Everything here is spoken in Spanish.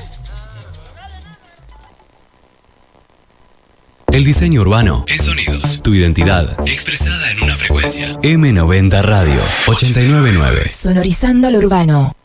El diseño urbano en sonidos. Tu identidad expresada en una frecuencia. M90 Radio 899. Sonorizando lo urbano.